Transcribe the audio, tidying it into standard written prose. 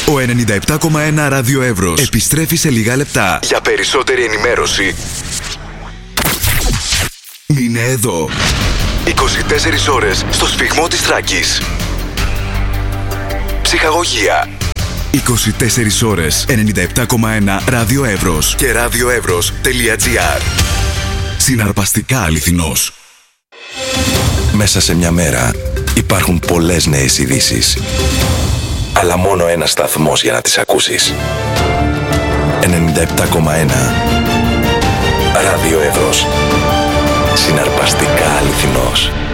Ο 97,1 Ράδιο Εύρος επιστρέφει σε λίγα λεπτά. Για περισσότερη ενημέρωση, μείνε εδώ. 24 ώρες στο σφυγμό της Θράκης. Ψυχαγωγία. 24 ώρες 97,1 Ράδιο Εύρος και radioevros.gr. Συναρπαστικά αληθινός. Μέσα σε μια μέρα υπάρχουν πολλές νέες ειδήσεις, αλλά μόνο ένας σταθμός για να τις ακούσεις. 97,1 Ράδιο Εύρος. Συναρπαστικά αληθινός.